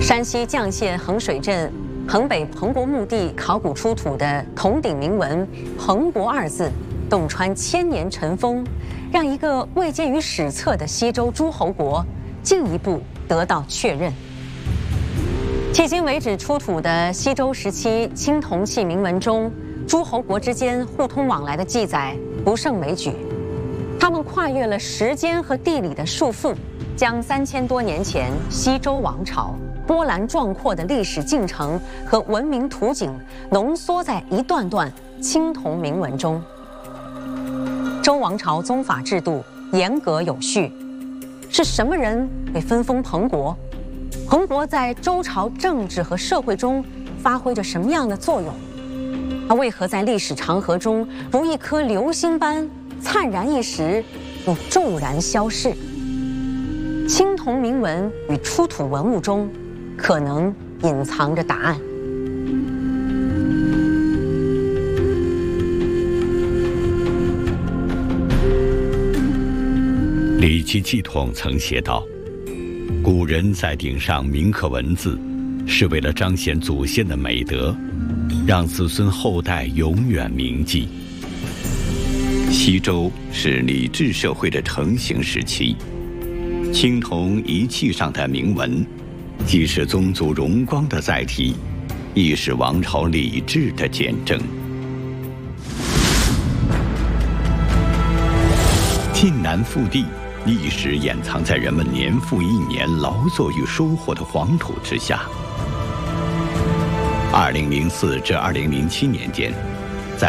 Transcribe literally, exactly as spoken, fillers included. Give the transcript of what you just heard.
山西绛县衡水镇衡北彭国墓地考古出土的铜鼎铭文“彭国”二字，洞穿千年尘封，让一个未见于史册的西周诸侯国进一步得到确认。迄今为止出土的西周时期青铜器铭文中，诸侯国之间互通往来的记载不胜枚举，他们跨越了时间和地理的束缚，将三千多年前西周王朝波澜壮阔的历史进程和文明图景浓缩在一段段青铜铭文中。周王朝宗法制度严格有序，是什么人被分封彭国？彭国在周朝政治和社会中发挥着什么样的作用？它为何在历史长河中如一颗流星般灿然一时，又骤然消逝？青铜铭文与出土文物中可能隐藏着答案。 李记系统曾写道：古人在鼎上铭刻文字，是为了彰显祖先的美德，让子孙后代永远铭记。西周是礼制社会的成型时期，青铜仪器上的铭文既是宗族荣光的载体，亦是王朝礼制的见证。晋南腹地，历史掩藏在人们年复一年劳作与收获的黄土之下。二零零四至二零零七年间，